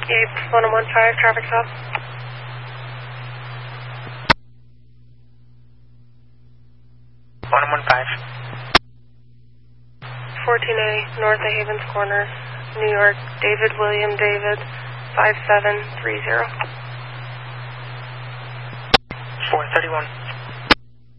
Gabe, 1015, traffic stop. 14A, north of Havens Corner, New York, David William David, 5730. 431.